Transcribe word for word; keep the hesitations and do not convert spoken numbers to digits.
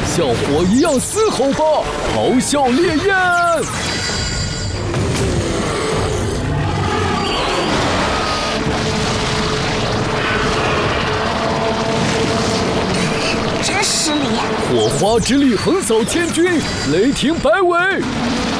像火一样嘶吼吧，咆哮烈焰！ 真失礼！ 火花之力横扫千军，雷霆摆尾。